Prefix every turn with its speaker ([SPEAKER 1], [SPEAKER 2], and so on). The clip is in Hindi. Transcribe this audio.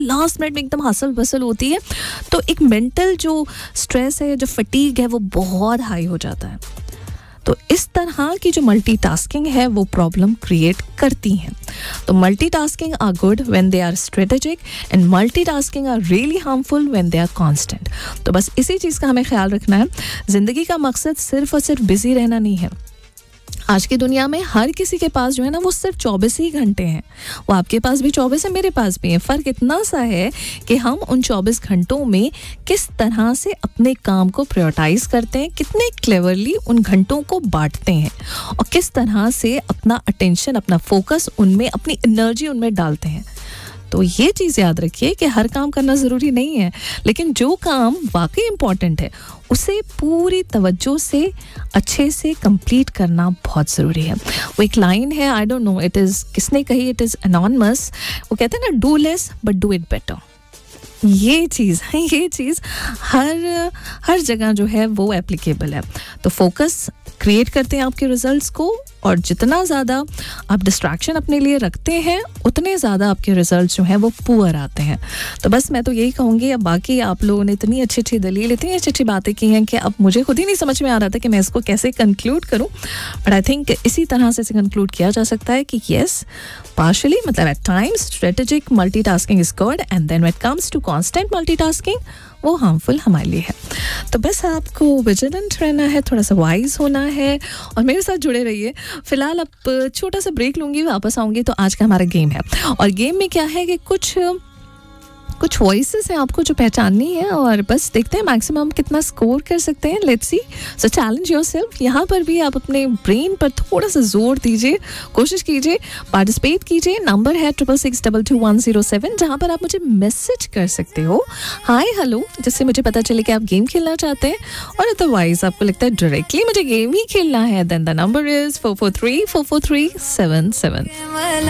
[SPEAKER 1] लास्ट मिनट में एकदम हसल बसल होती है, तो एक मेंटल जो स्ट्रेस है, जो फटीग है, वो बहुत हाई हो जाता है। तो इस तरह की जो मल्टीटास्किंग है वो प्रॉब्लम क्रिएट करती हैं। तो multitasking are good when they are strategic and multitasking are really harmful when they are constant. तो बस इसी चीज़ का हमें ख्याल रखना है। ज़िंदगी का मकसद सिर्फ और सिर्फ बिजी रहना नहीं है। आज की दुनिया में हर किसी के पास जो है ना वो सिर्फ 24 ही घंटे हैं। वो आपके पास भी 24 है, मेरे पास भी है। फ़र्क इतना सा है कि हम उन 24 घंटों में किस तरह से अपने काम को प्रायोरिटाइज करते हैं, कितने क्लेवरली उन घंटों को बांटते हैं और किस तरह से अपना अटेंशन, अपना फोकस उनमें, अपनी एनर्जी उनमें डालते हैं। तो ये चीज़ याद रखिए कि हर काम करना ज़रूरी नहीं है, लेकिन जो काम वाकई इम्पॉर्टेंट है उसे पूरी तवज्जो से अच्छे से कंप्लीट करना बहुत ज़रूरी है। वो एक लाइन है, I don't know it is किसने कही, इट इज़ एनॉनिमस। वो कहते हैं ना, do less but do it better. ये चीज़ हर जगह जो है वो एप्लीकेबल है। तो फोकस क्रिएट करते हैं आपके रिजल्ट्स को, और जितना ज़्यादा आप डिस्ट्रैक्शन अपने लिए रखते हैं उतने ज़्यादा आपके रिजल्ट्स जो हैं वो पुअर आते हैं। तो बस मैं तो यही कहूँगी, अब बाकी आप लोगों ने इतनी अच्छी अच्छी दलील, इतनी अच्छी अच्छी बातें की हैं कि अब मुझे खुद ही नहीं समझ में आ रहा था कि मैं इसको कैसे कंक्लूड करूँ। बट आई थिंक इसी तरह से इसे कंक्लूड किया जा सकता है कि येस, पार्शली, मतलब eight times strategic multitasking is good and then when it comes to constant multitasking वो हार्मफुल हमारे लिए है। तो बस आपको विजिलेंट रहना है, थोड़ा सा वाइज होना है और मेरे साथ जुड़े रहिए। फिलहाल अब छोटा सा ब्रेक लूँगी, वापस आऊँगी। तो आज का हमारा गेम है, और गेम में क्या है कि कुछ वॉइसेस हैं आपको जो पहचाननी है, और बस देखते हैं मैक्सिमम कितना स्कोर कर सकते हैं। Let's see. So challenge yourself. यहाँ पर भी आप अपने ब्रेन पर थोड़ा सा जोर दीजिए, कोशिश कीजिए, पार्टिसिपेट कीजिए। नंबर है 66622107, जहाँ पर आप मुझे मैसेज कर सकते हो, हाय हेलो, जिससे मुझे पता चले कि आप गेम खेलना चाहते हैं। और अदरवाइज आपको लगता है डायरेक्टली मुझे गेम ही खेलना है, देन द नंबर इज 44344377।